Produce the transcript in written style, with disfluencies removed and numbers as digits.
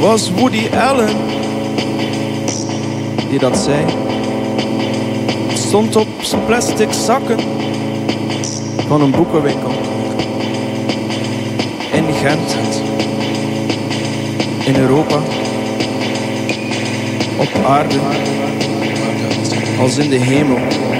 was Woody Allen die dat zei. Het stond op zijn plastic zakken van een boekenwinkel in Gent, in Europa, op aarde als in de hemel.